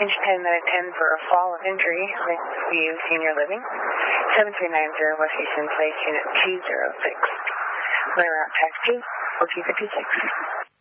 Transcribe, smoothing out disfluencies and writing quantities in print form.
10 out of 10 for a fall of injury, Lakeview Senior Living. 7390 West Eastern Place, Unit 206. We're out taxi, 1456.